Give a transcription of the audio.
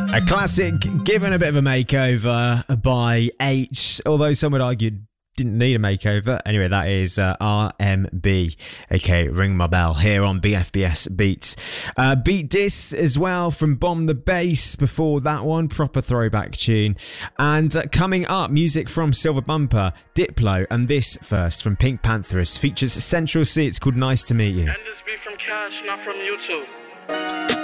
A classic given a bit of a makeover by H, although some would argue didn't need a makeover. Anyway, that is RMB, aka Ring My Bell, here on BFBS Beats. Beat Dis as well from Bomb the Bass before that one, proper throwback tune. And coming up, music from Silver Bumper, Diplo, and this first from Pink Pantheress features Central C. It's called Nice to Meet You. And this beat from Cash, not from YouTube.